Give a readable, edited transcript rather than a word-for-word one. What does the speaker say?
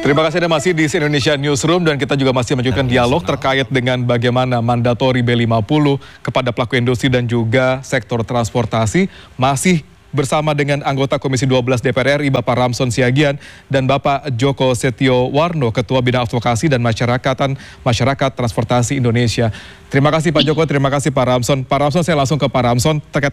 Terima kasih Anda masih di Indonesia Newsroom dan kita juga masih melanjutkan dialog terkait dengan bagaimana mandatori B50 kepada pelaku industri dan juga sektor transportasi. Masih bersama dengan anggota Komisi 12 DPR RI Bapak Ramson Siagian dan Bapak Joko Setiowarno, Ketua Bidang Advokasi dan Masyarakat Transportasi Indonesia. Terima kasih Pak Joko, terima kasih Pak Ramson. Pak Ramson, saya langsung ke Pak Ramson terkait